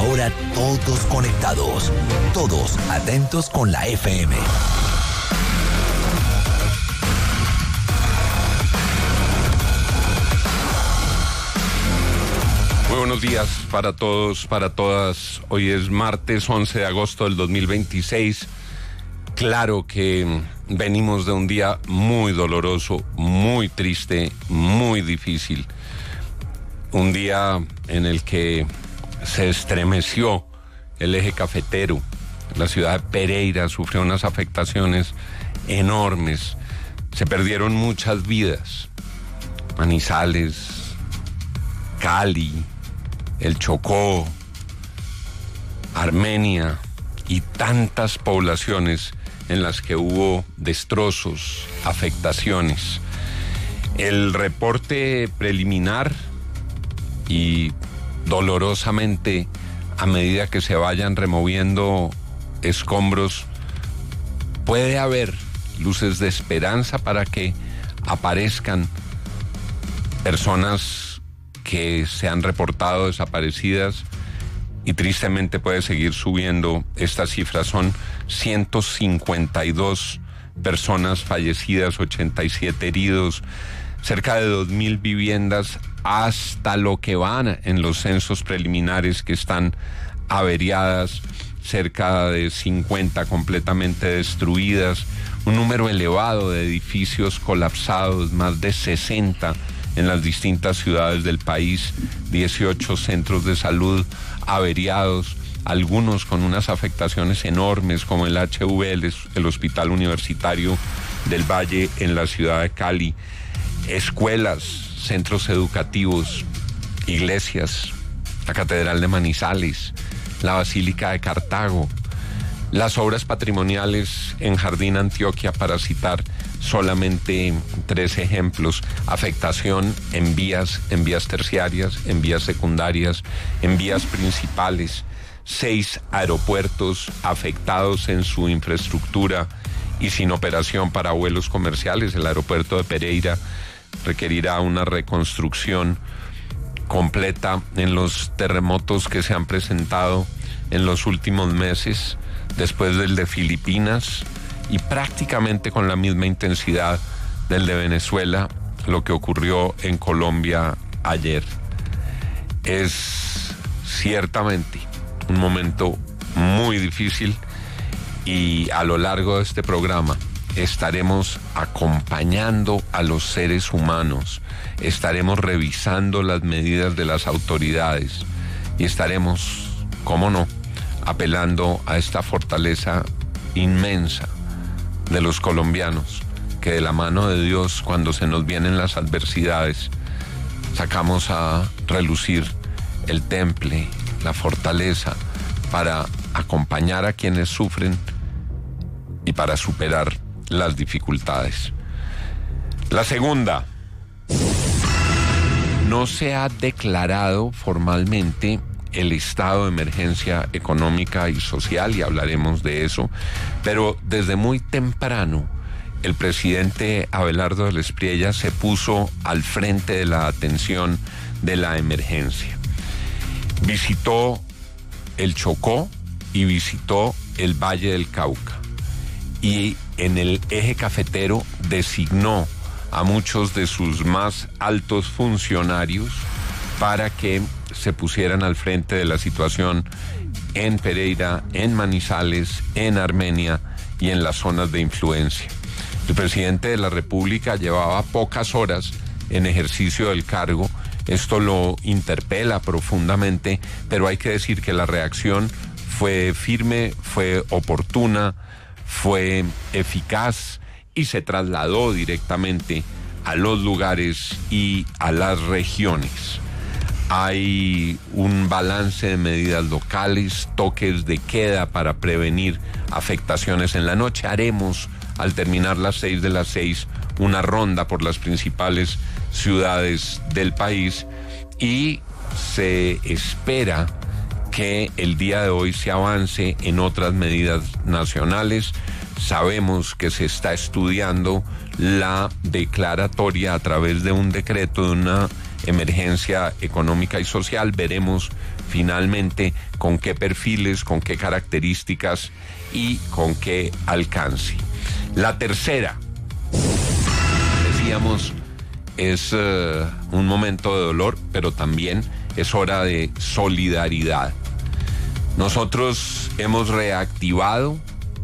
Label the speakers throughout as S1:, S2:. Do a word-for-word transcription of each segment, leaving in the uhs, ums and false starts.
S1: Ahora todos conectados, todos atentos con la F M.
S2: Muy buenos días para todos, para todas. Hoy es martes once de agosto del dos mil veintiséis. Claro que venimos de un día muy doloroso, muy triste, muy difícil. Un día en el que se estremeció el eje cafetero. La ciudad de Pereira sufrió unas afectaciones enormes. Se perdieron muchas vidas. Manizales, Cali, el Chocó, Armenia y tantas poblaciones en las que hubo destrozos, afectaciones. El reporte preliminar y dolorosamente, a medida que se vayan removiendo escombros, puede haber luces de esperanza para que aparezcan personas que se han reportado desaparecidas, y tristemente puede seguir subiendo. Estas cifras son ciento cincuenta y dos personas fallecidas, ochenta y siete heridos, cerca de dos mil viviendas hasta lo que van en los censos preliminares que están averiadas, cerca de cincuenta completamente destruidas, un número elevado de edificios colapsados, más de sesenta en las distintas ciudades del país, dieciocho centros de salud averiados, algunos con unas afectaciones enormes como el H V, el, el Hospital Universitario del Valle en la ciudad de Cali, escuelas, centros educativos, iglesias, la Catedral de Manizales, la Basílica de Cartago, las obras patrimoniales en Jardín Antioquia, para citar solamente tres ejemplos. Afectación en vías, en vías terciarias, en vías secundarias, en vías principales. Seis aeropuertos afectados en su infraestructura y sin operación para vuelos comerciales. El aeropuerto de Pereira requerirá una reconstrucción completa en los terremotos que se han presentado en los últimos meses, después del de Filipinas, y prácticamente con la misma intensidad del de Venezuela, lo que ocurrió en Colombia ayer. Es ciertamente un momento muy difícil, y a lo largo de este programa estaremos acompañando a los seres humanos, estaremos revisando las medidas de las autoridades y estaremos, cómo no, apelando a esta fortaleza inmensa de los colombianos, que de la mano de Dios, cuando se nos vienen las adversidades, sacamos a relucir el temple, la fortaleza, para acompañar a quienes sufren y para superar las dificultades. La segunda, no se ha declarado formalmente el estado de emergencia económica y social, y hablaremos de eso, pero desde muy temprano el presidente Abelardo del Espriella se puso al frente de la atención de la emergencia. Visitó el Chocó y visitó el Valle del Cauca, y en el eje cafetero designó a muchos de sus más altos funcionarios para que se pusieran al frente de la situación en Pereira, en Manizales, en Armenia y en las zonas de influencia. El presidente de la República llevaba pocas horas en ejercicio del cargo. Esto lo interpela profundamente, pero hay que decir que la reacción fue firme, fue oportuna, fue eficaz, y se trasladó directamente a los lugares y a las regiones. Hay un balance de medidas locales, toques de queda para prevenir afectaciones en la noche. Haremos, al terminar las seis de las seis, una ronda por las principales ciudades del país, y se espera que el día de hoy se avance en otras medidas nacionales. Sabemos que se está estudiando la declaratoria a través de un decreto de una emergencia económica y social. Veremos finalmente con qué perfiles, con qué características y con qué alcance. La tercera, decíamos, es uh, un momento de dolor, pero también es hora de solidaridad. Nosotros hemos reactivado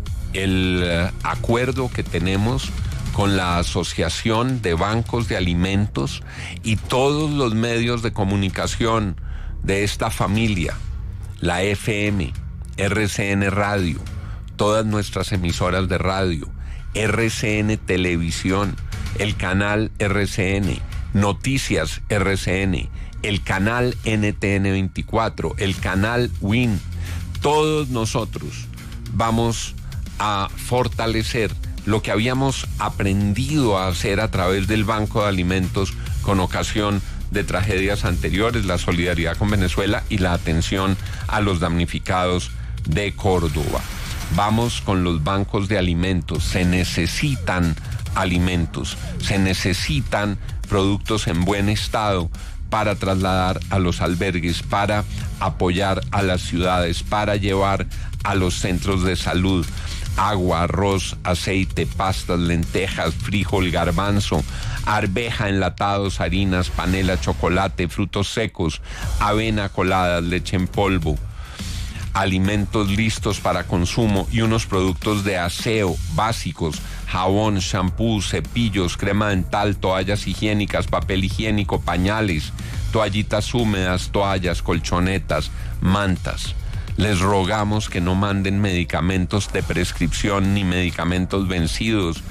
S2: el uh, acuerdo que tenemos con la Asociación de Bancos de Alimentos y todos los medios de comunicación de esta familia, la F M, R C N Radio, todas nuestras emisoras de radio, R C N Televisión, el canal R C N, Noticias R C N, el canal N T N veinticuatro, el canal WIN. Todos nosotros vamos a fortalecer lo que habíamos aprendido a hacer a través del Banco de Alimentos con ocasión de tragedias anteriores, la solidaridad con Venezuela y la atención a los damnificados de Córdoba. Vamos con los bancos de alimentos. Se necesitan alimentos, se necesitan productos en buen estado para trasladar a los albergues, para apoyar a las ciudades, para llevar a los centros de salud agua, arroz, aceite, pastas, lentejas, frijol, garbanzo, arveja, enlatados, harinas, panela, chocolate, frutos secos, avena colada, leche en polvo, alimentos listos para consumo y unos productos de aseo básicos, jabón, shampoo, cepillos, crema dental, toallas higiénicas, papel higiénico, pañales, toallitas húmedas, toallas, colchonetas, mantas. Les rogamos que no manden medicamentos de prescripción, ni medicamentos vencidos,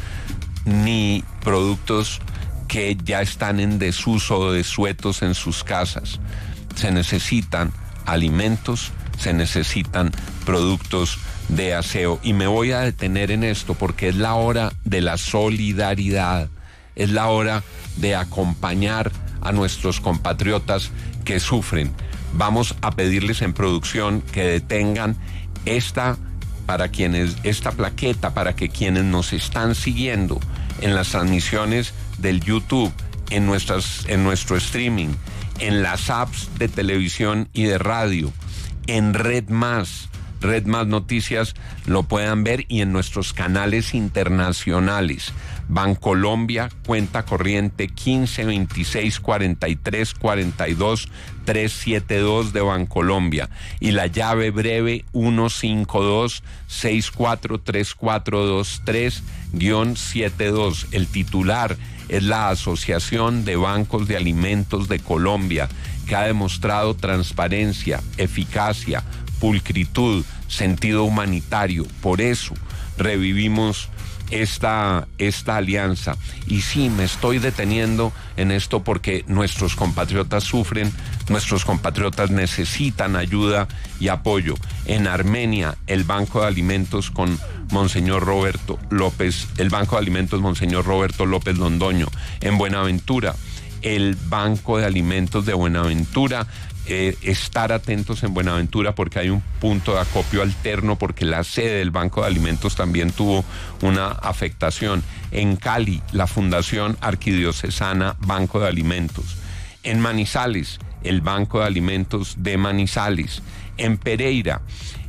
S2: ni productos que ya están en desuso o desuetos en sus casas. Se necesitan alimentos, se necesitan productos de aseo. Y me voy a detener en esto porque es la hora de la solidaridad, es la hora de acompañar a nuestros compatriotas que sufren. Vamos a pedirles en producción que detengan esta, para quienes, esta plaqueta, para que quienes nos están siguiendo en las transmisiones del YouTube, en, nuestras, en nuestro streaming, en las apps de televisión y de radio, en Red Más, Red Más Noticias, lo puedan ver, y en nuestros canales internacionales. Bancolombia, cuenta corriente quince veintiséis cuarenta y tres cuarenta y dos trescientos setenta y dos de Bancolombia, y la llave breve uno cinco dos seis cuatro tres cuatro dos tres setenta y dos. El titular es la Asociación de Bancos de Alimentos de Colombia, que ha demostrado transparencia, eficacia, pulcritud, sentido humanitario. Por eso revivimos esta, esta alianza. Y sí, me estoy deteniendo en esto porque nuestros compatriotas sufren, nuestros compatriotas necesitan ayuda y apoyo. En Armenia, el Banco de Alimentos con Monseñor Roberto López, el Banco de Alimentos Monseñor Roberto López Londoño. En Buenaventura, el Banco de Alimentos de Buenaventura. Eh, estar atentos en Buenaventura porque hay un punto de acopio alterno, porque la sede del Banco de Alimentos también tuvo una afectación. En Cali, la Fundación Arquidiocesana Banco de Alimentos. En Manizales, el Banco de Alimentos de Manizales. En Pereira,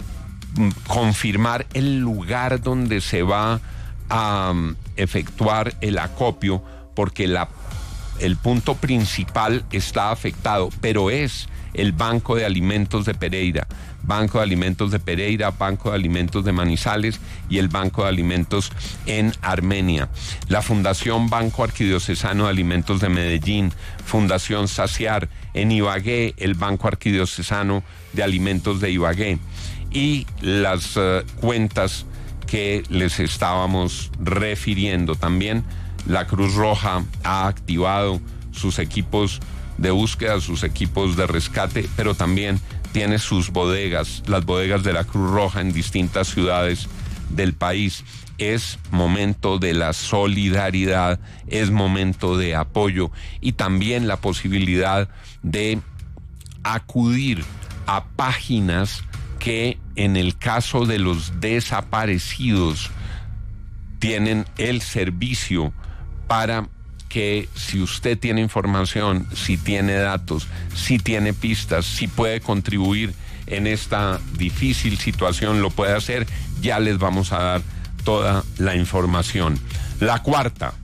S2: confirmar el lugar donde se va a um, efectuar el acopio, porque la, el punto principal está afectado, pero es el Banco de Alimentos de Pereira, Banco de Alimentos de Pereira, Banco de Alimentos de Manizales y el Banco de Alimentos en Armenia. La Fundación Banco Arquidiocesano de Alimentos de Medellín, Fundación Saciar en Ibagué, el Banco Arquidiocesano de Alimentos de Ibagué, y las uh, cuentas que les estábamos refiriendo. También la Cruz Roja ha activado sus equipos de búsqueda, sus equipos de rescate, pero también tiene sus bodegas, las bodegas de la Cruz Roja en distintas ciudades del país. Es momento de la solidaridad, es momento de apoyo, y también la posibilidad de acudir a páginas que en el caso de los desaparecidos tienen el servicio para que si usted tiene información, si tiene datos, si tiene pistas, si puede contribuir en esta difícil situación, lo puede hacer. Ya les vamos a dar toda la información. La cuarta.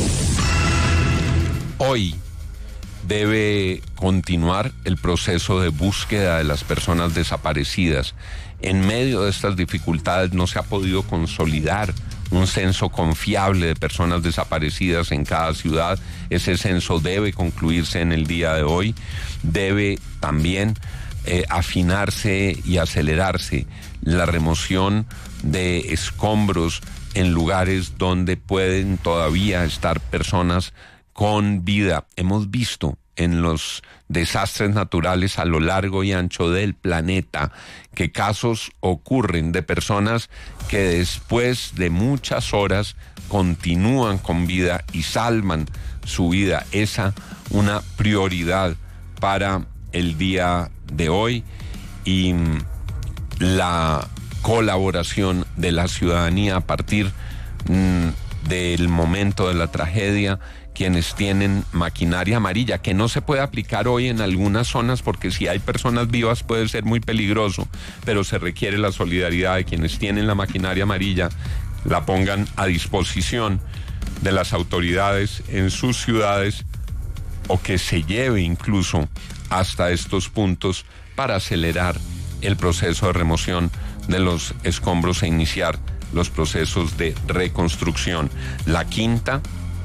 S2: Hoy debe continuar el proceso de búsqueda de las personas desaparecidas. En medio de estas dificultades no se ha podido consolidar un censo confiable de personas desaparecidas en cada ciudad. Ese censo debe concluirse en el día de hoy. Debe también eh, afinarse y acelerarse la remoción de escombros en lugares donde pueden todavía estar personas con vida. Hemos visto en los desastres naturales a lo largo y ancho del planeta que casos ocurren de personas que después de muchas horas continúan con vida y salvan su vida. Esa una prioridad para el día de hoy, y la colaboración de la ciudadanía a partir mmm, del momento de la tragedia. Quienes tienen maquinaria amarilla, que no se puede aplicar hoy en algunas zonas porque si hay personas vivas puede ser muy peligroso, pero se requiere la solidaridad de quienes tienen la maquinaria amarilla, la pongan a disposición de las autoridades en sus ciudades, o que se lleve incluso hasta estos puntos para acelerar el proceso de remoción de los escombros e iniciar los procesos de reconstrucción. La quinta.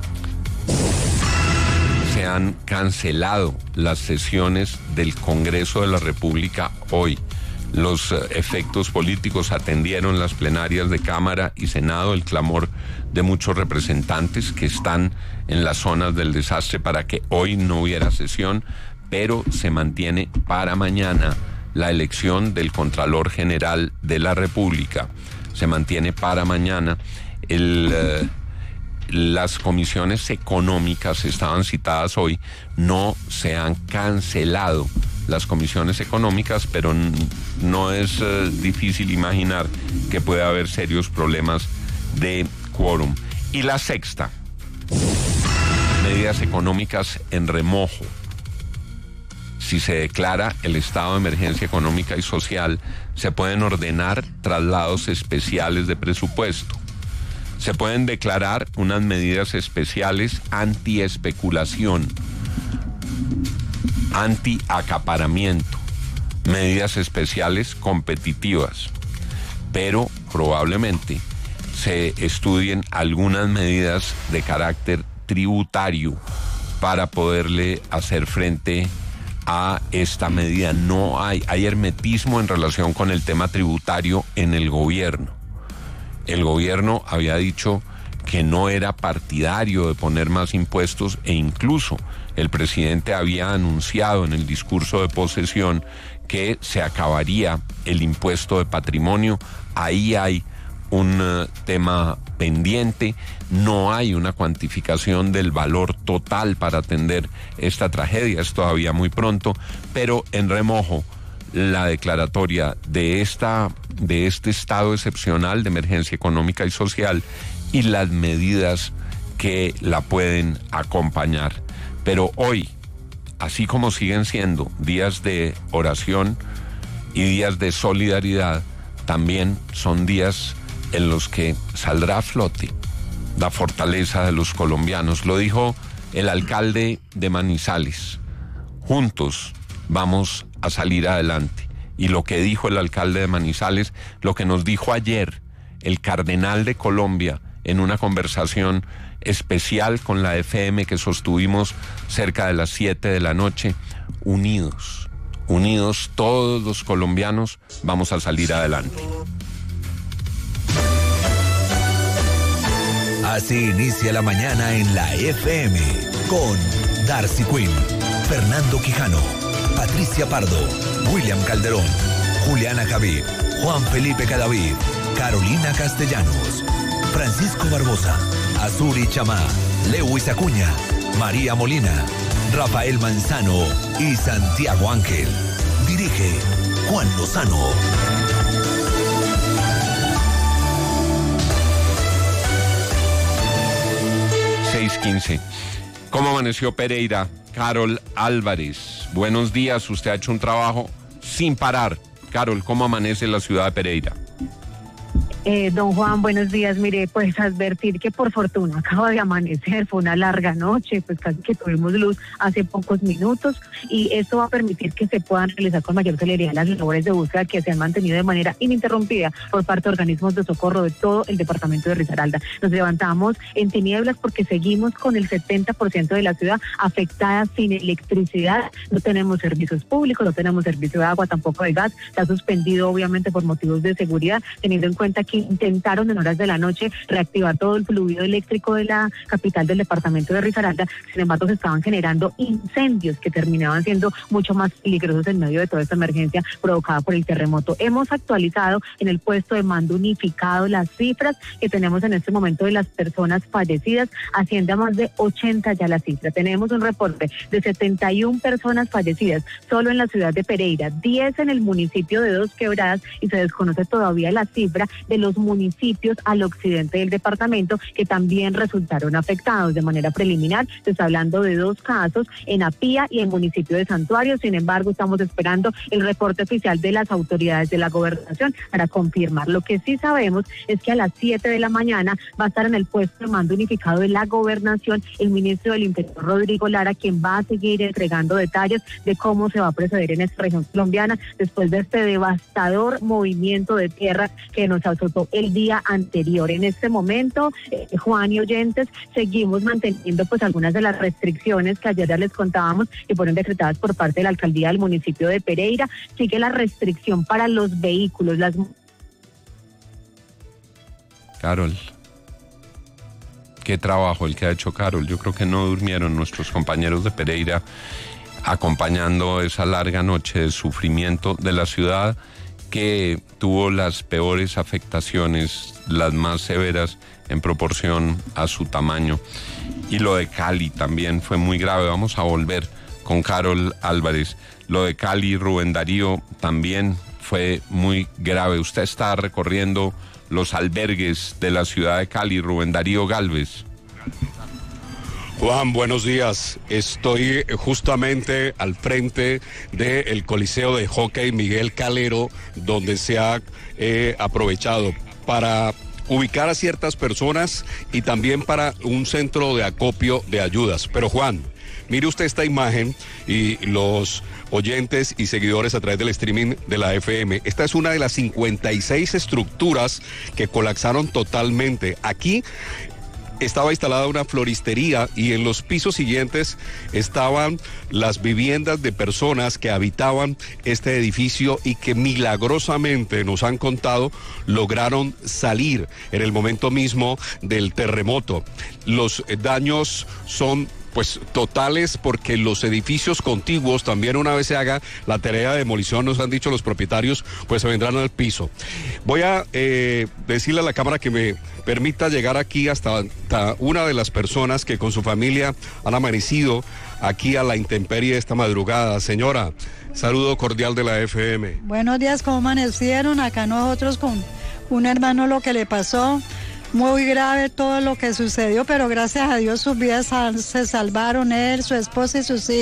S2: Se han cancelado las sesiones del Congreso de la República hoy. Los uh, efectos políticos atendieron las plenarias de Cámara y Senado, el clamor de muchos representantes que están en las zonas del desastre para que hoy no hubiera sesión, pero se mantiene para mañana la elección del Contralor General de la República. Se mantiene para mañana el... Uh, Las comisiones económicas estaban citadas hoy, no se han cancelado las comisiones económicas, pero no es uh, difícil imaginar que puede haber serios problemas de quórum. Y la sexta, medidas económicas en remojo. Si se declara el estado de emergencia económica y social, se pueden ordenar traslados especiales de presupuesto. Se pueden declarar unas medidas especiales anti-especulación, anti-acaparamiento, medidas especiales competitivas, pero probablemente se estudien algunas medidas de carácter tributario para poderle hacer frente a esta medida. No hay, hay hermetismo en relación con el tema tributario en el gobierno. El gobierno había dicho que no era partidario de poner más impuestos, e incluso el presidente había anunciado en el discurso de posesión que se acabaría el impuesto de patrimonio. Ahí hay un uh, tema pendiente, no hay una cuantificación del valor total para atender esta tragedia, es todavía muy pronto, pero en remojo la declaratoria de esta de este estado excepcional de emergencia económica y social y las medidas que la pueden acompañar. Pero hoy, así como siguen siendo días de oración y días de solidaridad, también son días en los que saldrá a flote la fortaleza de los colombianos. Lo dijo el alcalde de Manizales: juntos vamos a salir adelante. Y lo que dijo el alcalde de Manizales, lo que nos dijo ayer el cardenal de Colombia en una conversación especial con la F M que sostuvimos cerca de las siete de la noche: unidos, unidos todos los colombianos vamos a salir adelante.
S1: Así inicia la mañana en la F M con Darcy Quinn, Fernando Quijano, Patricia Pardo, William Calderón, Juliana Javid, Juan Felipe Cadavid, Carolina Castellanos, Francisco Barbosa, Azuri Chamá, Lewis Acuña, María Molina, Rafael Manzano y Santiago Ángel. Dirige Juan Lozano.
S2: seis quince. ¿Cómo amaneció Pereira? Carol Álvarez, buenos días, usted ha hecho un trabajo sin parar. Carol, ¿cómo amanece la ciudad de Pereira?
S3: Eh, don Juan, buenos días. Mire, pues advertir que por fortuna acaba de amanecer, fue una larga noche, pues casi que tuvimos luz hace pocos minutos y esto va a permitir que se puedan realizar con mayor celeridad las labores de búsqueda que se han mantenido de manera ininterrumpida por parte de organismos de socorro de todo el departamento de Risaralda. Nos levantamos en tinieblas porque seguimos con el setenta por ciento de la ciudad afectada sin electricidad, no tenemos servicios públicos, no tenemos servicio de agua, tampoco de gas, está suspendido obviamente por motivos de seguridad, teniendo en cuenta que que intentaron en horas de la noche reactivar todo el fluido eléctrico de la capital del departamento de Risaralda. Sin embargo, se estaban generando incendios que terminaban siendo mucho más peligrosos en medio de toda esta emergencia provocada por el terremoto. Hemos actualizado en el puesto de mando unificado las cifras que tenemos en este momento de las personas fallecidas, asciende a más de ochenta ya la cifra. Tenemos un reporte de setenta y una personas fallecidas solo en la ciudad de Pereira, diez en el municipio de Dos Quebradas y se desconoce todavía la cifra de los municipios al occidente del departamento que también resultaron afectados. De manera preliminar, se está hablando de dos casos en Apía y en el municipio de Santuario. Sin embargo, estamos esperando el reporte oficial de las autoridades de la gobernación para confirmar. Lo que sí sabemos es que a las siete de la mañana va a estar en el puesto de mando unificado de la gobernación el ministro del Interior, Rodrigo Lara, quien va a seguir entregando detalles de cómo se va a proceder en esta región colombiana después de este devastador movimiento de tierra que nos azotó el día anterior. En este momento, eh, Juan y oyentes, seguimos manteniendo pues algunas de las restricciones que ayer ya les contábamos que fueron decretadas por parte de la alcaldía del municipio de Pereira. Sigue la restricción para los vehículos. Las
S2: Carol, qué trabajo el que ha hecho Carol. Yo creo que no durmieron nuestros compañeros de Pereira acompañando esa larga noche de sufrimiento de la ciudad que tuvo las peores afectaciones, las más severas en proporción a su tamaño. Y lo de Cali también fue muy grave. Vamos a volver con Carol Álvarez. Lo de Cali, Rubén Darío, también fue muy grave. Usted está recorriendo los albergues de la ciudad de Cali, Rubén Darío Galvez.
S4: Juan, buenos días. Estoy justamente al frente del Coliseo de Hockey Miguel Calero, donde se ha eh, aprovechado para ubicar a ciertas personas y también para un centro de acopio de ayudas. Pero Juan, mire usted esta imagen y los oyentes y seguidores a través del streaming de la F M. Esta es una de las cincuenta y seis estructuras que colapsaron totalmente. Aquí estaba instalada una floristería y en los pisos siguientes estaban las viviendas de personas que habitaban este edificio y que milagrosamente, nos han contado, lograron salir en el momento mismo del terremoto. Los daños son pues totales porque los edificios contiguos también, una vez se haga la tarea de demolición, nos han dicho los propietarios, pues se vendrán al piso. Voy a eh, decirle a la cámara que me permita llegar aquí hasta, hasta una de las personas que con su familia han amanecido aquí a la intemperie esta madrugada. Señora, saludo cordial de la F M.
S5: Buenos días, ¿cómo amanecieron? Acá nosotros con un hermano lo que le pasó. Muy grave todo lo que sucedió, pero gracias a Dios sus vidas se salvaron, él, su esposa y sus hijos.